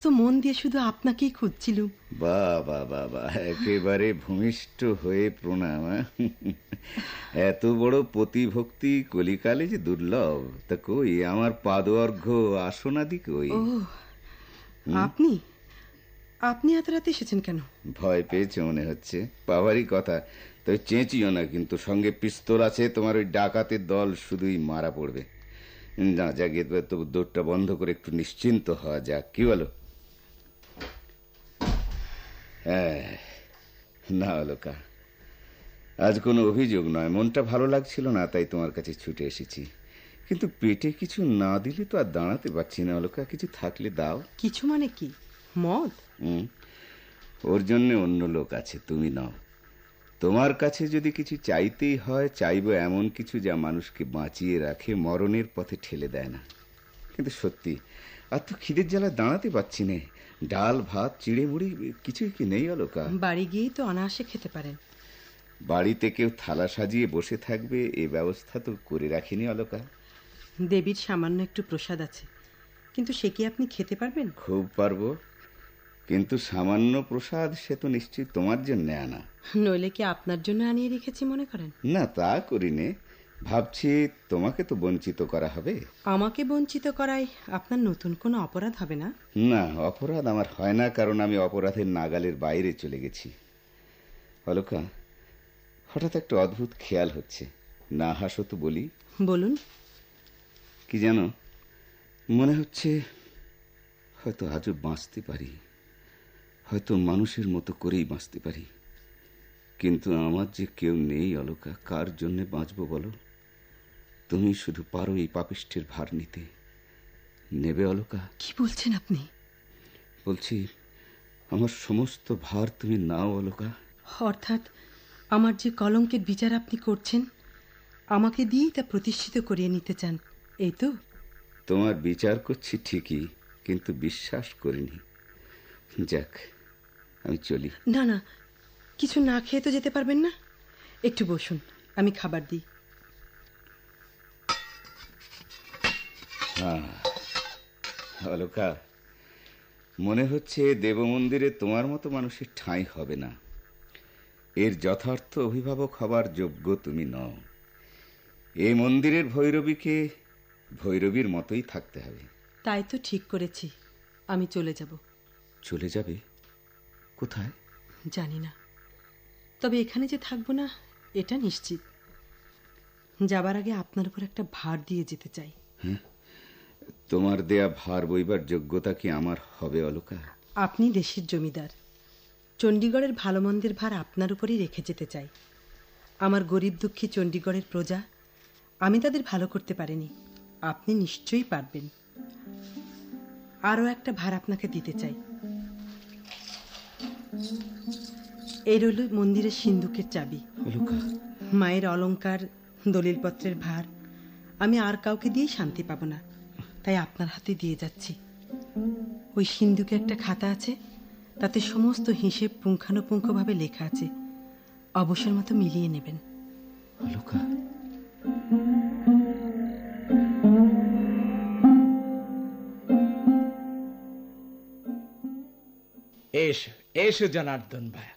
তো মন দিয়ে শুধু আপনাকেই খুঁজছিলুম। বাহ বাহ বাহ বাহ, একেবারে ভূমিষ্ঠ হয়ে প্রণাম। এত বড় প্রতিভক্তি কলিকালে যে দুর্লভ। তা কই আমার পাদঅর্ঘ্য আসনাদি কই? ও আপনি আপনি এত রাতে এসেছেন কেন? ভয় পেয়েছে মনে হচ্ছে, পাওয়ারই কথা। তো চেঁচিও না কিন্তু, সঙ্গে পিস্তল আছে, তোমার ওই ডাকাতের দল শুধুই মারা পড়বে। না জাগে তো দৌড়টা বন্ধ করে একটু নিশ্চিন্ত হওয়া যাক, কি বলো? না অলোকা, আজ কোনো অভিযোগ নয়, মনটা ভালো লাগছিল না, তাই তোমার কাছে ছুটে এসেছি। কিন্তু পেটে কিছু না দিলে তো আর দাঁড়াতে পারছি না অলোকা, কিছু থাকলে দাও। কিছু মানে কি? মদ? ওর জন্য অন্য লোক আছে, তুমি নাও। তোমার কাছে যদি কিছু চাইতেই হয়, চাইবো এমন কিছু যা মানুষকে বাঁচিয়ে রাখে, মরণের পথে ঠেলে দেয় না। কিন্তু সত্যি আর তো খিদের জ্বালায় দাঁড়াতে পারছি না। ডাল ভাত চিড়ে মুড়ি কিছুই কি নেই অলোকা? বাড়ি গিয়েই তো অনায়াসে খেতে পারেন। বাড়িতে কেউ থালা সাজিয়ে বসে থাকবে এ ব্যবস্থা তো করে রাখিনি অলোকা। দেবীর সামান্য একটু প্রসাদ আছে, কিন্তু সে কি আপনি খেতে পারবেন? খুব পারবো, কিন্তু সামান্য প্রসাদ সে তো নিশ্চয়ই তোমার জন্য আনা। নইলে কি আপনার জন্য আনিয়ে রেখেছি মনে করেন? না তা করিনি, ভাবছি তোমাকে তো বঞ্চিত করা হবে। আমাকে বঞ্চিত করায় আপনার নতুন কোনো অপরাধ হবে না? না, অপরাধ আমার হয় না, কারণ আমি অপরাধের নাগালের বাইরে চলে গেছি। অলোকা, হঠাৎ একটা অদ্ভুত খেয়াল হচ্ছে। না হাসো তো বলি। বলুন। কি জানো, মনে হচ্ছে হয়তো আজও বাঁচতে পারি, হয়তো মানুষের মতো করেই বাঁচতে পারি। কিন্তু আমার যে কেউ নেই অলোকা, কার জন্যে বাঁচবো বলো? তুমি শুধু পারো এই পাপিষ্ঠের ভার নিতে। নেবে অলোকা? কি বলছেন আপনি? বলছি আমার সমস্ত ভার তুমি নাও অলোকা। অর্থাৎ আমার যে কলঙ্কের বিচার আপনি করছেন, আমাকে দিয়েই তা প্রতিষ্ঠিত করিয়ে নিতে চান, এই তো? তোমার বিচার করছি ঠিকই, কিন্তু বিশ্বাস করিনি। যাক, আমি চলি। না না, কিছু না খেয়ে তো যেতে পারবেন না। একটু বসুন, আমি খাবার দিই। অলোকা, মনে হচ্ছে দেব মন্দিরে তোমার মতো মানুষের ঠাঁই হবে না। এর যথার্থ অভিভাবক হবার যোগ্য তুমি নও। এই মন্দিরের ভৈরবীকে ভৈরবীর মতোই থাকতে হবে। তাই তো ঠিক করেছি, আমি চলে যাব। চলে যাবে? কোথায়? জানি না, তবে এখানে যে থাকবো না এটা নিশ্চিত। যাবার আগে আপনার উপর একটা ভার দিয়ে যেতে চাই। হ্যাঁ, তোমার দেয়া ভার বইবার যোগ্যতা কি আমার হবে অলোকা? আপনি দেশের জমিদার, চণ্ডীগড়ের ভালো মন্দের ভার আপনার উপরই রেখে যেতে চাই। আমার গরিব দুঃখী চণ্ডীগড়ের প্রজা, আমি তাদের ভালো করতে পারিনি, আপনি নিশ্চয়ই পারবেন। আরও একটা ভার আপনাকে দিতে চাই। এই রইল মন্দিরের সিন্ধুকের চাবি। মায়ের অলংকার, দলিলপত্রের ভার আমি আর কাউকে দিয়ে শান্তি পাবো না, তাই আপনার হাতে দিয়ে যাচ্ছি। ওই সিন্ধুকে একটা খাতা আছে, তাতে সমস্ত হিসেব পুঙ্খানুপুঙ্খভাবে লেখা আছে, অবসর মতো মিলিয়ে নেবেন। অলোকা, এসো এসো জনার্দন ভাই,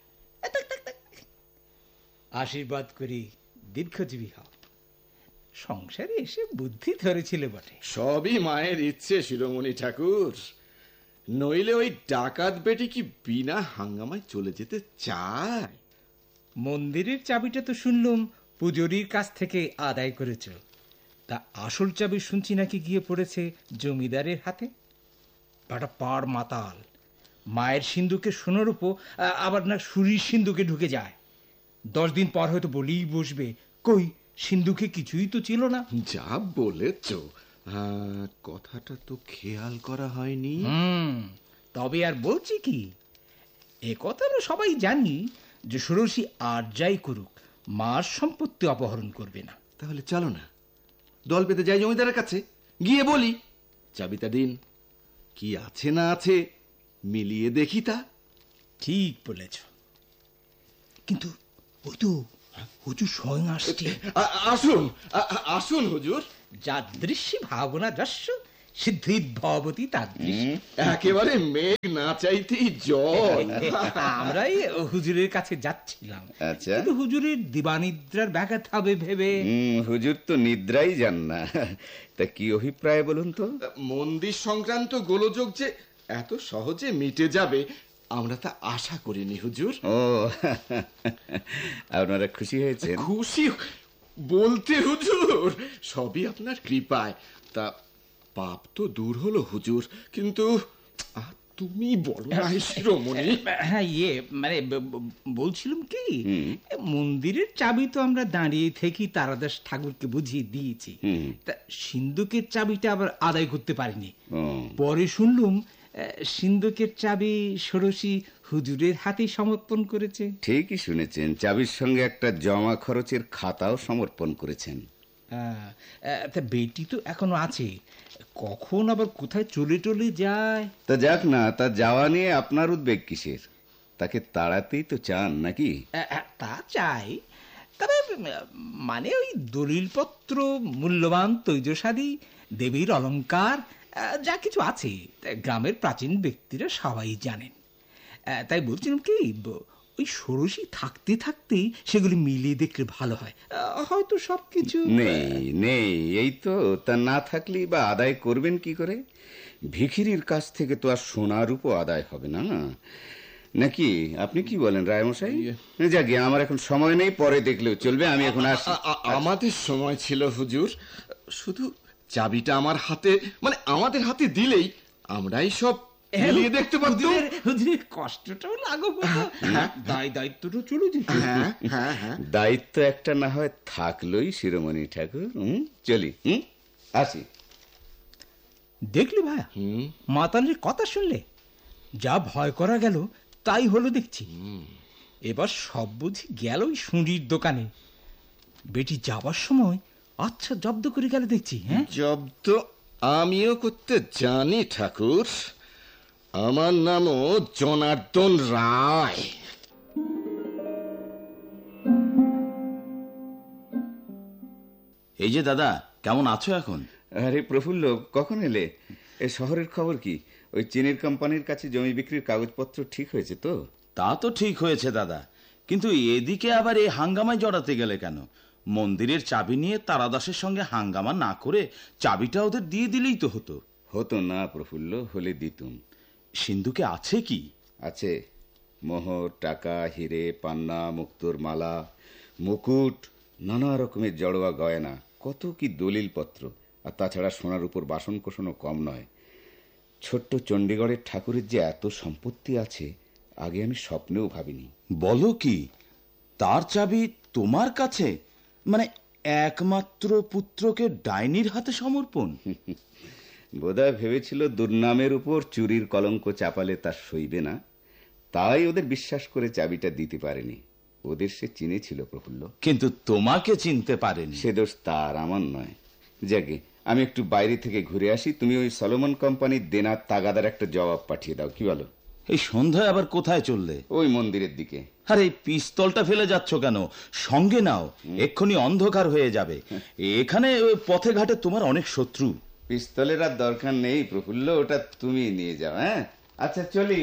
আশীর্বাদ করি দীর্ঘজীবী হও। সংসারে এসে বুদ্ধি ধরেছিল বটে। সবই মায়ের ইচ্ছে শিরোমণি ঠাকুর, নইলে ওই ডাকাত বেটি কি বিনা হাঙ্গামায় চলে যেতে চায়? মন্দিরের চাবিটা তো শুনলুম পুজোরির কাছ থেকে আদায় করেছ, তা আসল চাবি শুনছি নাকি গিয়ে পড়েছে জমিদারের হাতে। বাটা পাড় মাতাল, মায়ের সিন্ধুকে সোনার উপর আবার না সুরির সিন্ধুকে ঢুকে যায়। 10 দিন পর হয়তো বলেই বসবে, কই সিন্ধুকে কিছুই তো ছিল না। যা বলেছ, কথাটা তো খেয়াল করা হয়নি। তবে আর বলছি কি, এ কথা তো সবাই জানি যে ষোড়শী আর যাই করুক মার সম্পত্তি অপহরণ করবে না। তাহলে চলো না, দল পেতে যাই জমিদারের কাছে, গিয়ে বলি চাবিটা দিন, কি আছে না আছে মিলিয়ে দেখি। তা ঠিক বলেছ, কিন্তু ওই তো হুজুর স্বয়ং আসছে। আসুন আসুন হুজুর। যা দৃশ্যি ভাবনা যস্য সিদ্ধির ভবতী তাদৃশ। একেবারে মেঘ না চাইতেই জল। আমরাই হুজুরের কাছে যাচ্ছিলাম, আচ্ছা। কিন্তু হুজুরের দিবানিদ্রার ব্যাঘাত হবে ভেবে। হুজুর তো নিদ্রাই যান না। তা কি অভিপ্রায় বলুন তো? মন্দির সংক্রান্ত গোলযোগ যে এত সহজে মিটে যাবে আমরা তা আশা করিনি হুজুর। ও, আপনারা খুশি হয়েছেন? খুশি বলতে হুজুর সবই আপনার কৃপায়। তা পাপ তো দূর হলো হুজুর, কিন্তু তুমি বলো না শিরোমণি। হ্যাঁ, মানে বলছিলাম কি, মন্দিরের চাবি তো আমরা দাঁড়িয়ে থেকে তারাদাস ঠাকুরকে বুঝিয়ে দিয়েছি, তা সিন্ধুকের চাবিটা আবার আদায় করতে পারিনি। পরে শুনলুম সিন্ধুকের চাবি ষোড়শী হুজুরের হাতে সমর্পণ করেছে। ঠিকই শুনেছেন, চাবির সঙ্গে একটা জমা খরচের খাতাও সমর্পণ করেছেন। তা বেটি তো এখনো আছে, কখন আবার কোথায় চলে টলে যায়। তা যাক না, তা যাওয়া নিয়ে আপনার উদ্বেগ কিসের? তাকে তাড়াতেই তো চান নাকি? তা চাই, তবে মানে ওই দলিলপত্র, মূল্যবান তৈজসাদি, দেবীর অলংকার, যা কিছু আছে গ্রামের প্রাচীন ব্যক্তিরা সবাই জানেন। তাই বলছিলাম কি, ওই ষোড়শী থাকতে থাকতেই সেগুলি মিলিয়ে দেখলে ভালো হয়, হয়তো সবকিছু নেই। এই তো, তা না থাকলেই বা আদায় করবেন কি করে? ভিখিরির কাছ থেকে তো আর সোনা রূপও আদায় হবে না, নাকি? আপনি কি বলেন রায়মশাই? যাকে আমার এখন সময় নেই, পরে দেখলেও চলবে, আমি এখন আসি। আমাদের সময় ছিল হুজুর, শুধু চাবিটা আমার হাতে, মানে আমাদের হাতে দিলেই আমরাই সব মিলিয়ে দেখতে পারতাম। হুজুরের কষ্টটাও লাঘব হতো, দায়িত্বটা চলে যেত। দায়িত্ব একটা না হয় থাকলোই শিরোমণি ঠাকুর। চলি, আসি। দেখলি ভাইয়া, মাতালের কথা শুনলে যা ভয় করা গেল তাই হলো দেখছি। এবার সব বুঝি গেল ওই শুঁড়ির দোকানে। বেটি যাবার সময় আচ্ছা জব্দ করে গেল দেখছি। হ্যাঁ, জব্দ আমিও করতে জানি ঠাকুর, আমার নামও জনার্দন রায়। এই যে দাদা, কেমন আছো এখন? আরে প্রফুল্ল, কখন এলে? এই শহরের খবর কি? ওই চীনের কোম্পানির কাছে জমি বিক্রির কাগজপত্র ঠিক হয়েছে তো? তা তো ঠিক হয়েছে দাদা, কিন্তু এদিকে আবার এই হাঙ্গামায় জড়াতে গেলে কেন? মন্দিরের চাবি নিয়ে তারাদাসের সঙ্গে হাঙ্গামা না করে চাবিটা ওদের দিয়ে দিলেই তো হতো। হতো না প্রফুল্ল, হলে দিতুম। সিন্ধুকে আছে কি? আছে মোহর, টাকা, হিরে, পান্না, মুক্তোর মালা, মুকুট, নানা রকমের জড়োয়া গয়না, কত কি দলিলপত্র, আর তাছাড়া সোনার উপর বাসন কোষণও কম নয়। ছোট্ট চণ্ডীগড়ের ঠাকুরের যে এত সম্পত্তি আছে, আগে আমি স্বপ্নেও ভাবিনি। বলো কি, তার চাবি তোমার কাছে? মানে একমাত্র পুত্রকে ডাইনির হাতে সমর্পণ? বোধহয় ভেবেছিল দুর্নামের উপর চুরির কলঙ্ক চাপালে তার সইবে না, তাই ওদের বিশ্বাস করে চাবিটা দিতে পারেনি। ওদের সে চিনেছিল প্রফুল্ল, কিন্তু তোমাকে চিনতে পারেনি। সে দোষ তার, আমার নয়। যাকে আমি একটু বাইরে থেকে ঘুরে আসি, তুমি ওই সলোমন কোম্পানির দেনার তাগাদার একটা জবাব পাঠিয়ে দাও, কি বলো? এই সন্ধ্যায় আবার কোথায় চললে? ওই মন্দিরের দিকে। আরে এই পিস্তলটা ফেলে যাচ্ছ কেন? সঙ্গে নাও, এক্ষুনি অন্ধকার হয়ে যাবে। এখানে পথে ঘাটে তোমার অনেক শত্রু। পিস্তলের আর দরকার নেই প্রফুল্ল, ওটা তুমি নিয়ে যাও। হ্যাঁ, আচ্ছা চলি।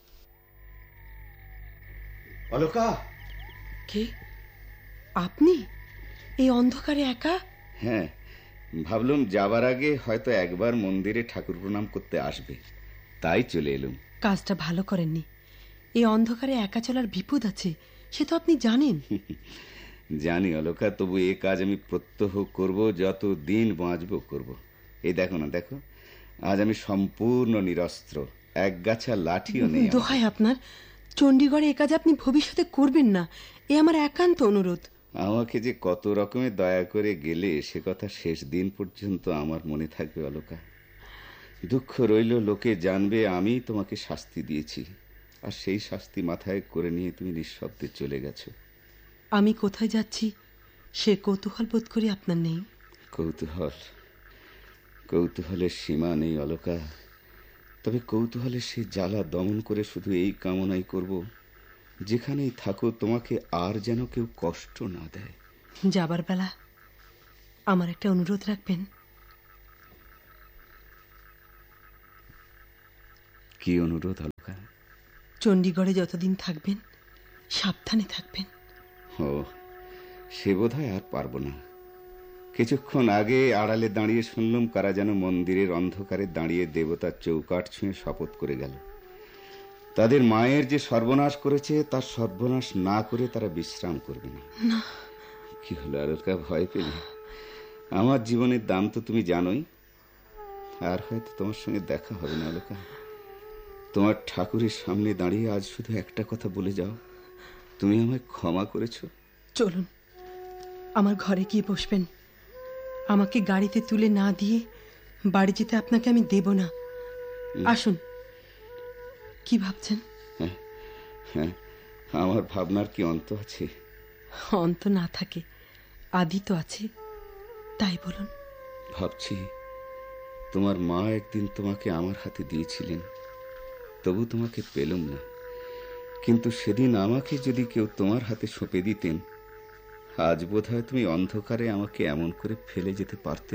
অলকা। কে আপনি এই অন্ধকারে একা? হ্যাঁ, ভাবলাম যাবার আগে হয়তো একবার মন্দিরে ঠাকুর প্রণাম করতে আসবে, তাই চলে এলুম। কাজটা ভালো করেননি। এই অন্ধকারে একা চলার বিপদ আছে, সে তো আপনি জানেন। জানি অলকা, তবু এ কাজ আমি প্রত্যহ করব, যত দিন বাঁচব করব। এই দেখো না, দেখো, আজ আমি সম্পূর্ণ নিরস্ত্র, এক গাছা লাঠিও নেই। দোহাই আপনার, চণ্ডীগড়ে এ কাজ আপনি ভবিষ্যতে করবেন না, এ আমার একান্ত অনুরোধ। আমাকে যে কত রকমের দয়া করে গেলে, সে কথা শেষ দিন পর্যন্ত আমার মনে থাকবে অলকা। দুঃখ রইল, লোকে জানবে আমি তোমাকে শাস্তি দিয়েছি, আর সেই শাস্তি মাথায় করে নিয়ে তুমি নিঃশব্দে চলে গেছো। আমি কোথায় যাচ্ছি সে কৌতূহল বোধ করি আপনার নেই? কৌতূহলের সীমা নেই অলকা, তবে কৌতূহলের সে জ্বালা দমন করে শুধু এই কামনাই করব, যেখানেই থাকো তোমাকে আর যেন কেউ কষ্ট না দেয়। যাবার বেলা আমার একটা অনুরোধ রাখবেন। কি অনুরোধ অলকা? চণ্ডীগড়ে যতদিন থাকবেন সাবধানে থাকবেন। ও, সে বোধহয় আর পারবো না। কিছুক্ষণ আগে আড়ালে দাঁড়িয়ে শুনলাম কারা যেন মন্দিরের অন্ধকারে দাঁড়িয়ে দেবতার চৌকাঠ ছুঁয়ে শপথ করে গেল তাদের মায়ের যে সর্বনাশ করেছে তার সর্বনাশ না করে তারা বিশ্রাম করবে না। কি হলো অলকা, ভয় পেলে? আমার জীবনের দাম তো তুমি জানোই। আর হয়তো তোমার সঙ্গে দেখা হবে না অলকা। তোমার ঠাকুরের সামনে দাঁড়িয়ে আজ শুধু একটা কথা বলে যাও, তুমি আমায় ক্ষমা করেছো। চলুন, আমার ঘরে গিয়ে বসবেন। আমাকে গাড়িতে তুলে না দিয়ে বাড়ি যেতে আপনাকে আমি দেব না। আসুন। কি ভাবছেন? হ্যাঁ, আমার ভাবনার কি অন্ত আছে? অন্ত না থাকে আদি তো আছে, তাই বলুন। ভাবছি তোমার মা একদিন তোমাকে আমার হাতে দিয়েছিলেন, তবু তোমাকে পেলাম না। কিন্তু সেদিন আমাকে যদি কেউ তোমার হাতে সঁপে দিতেন, আজ বোধহয় তুমি অন্ধকারে আমাকে এমন করে ফেলে যেতে পারতে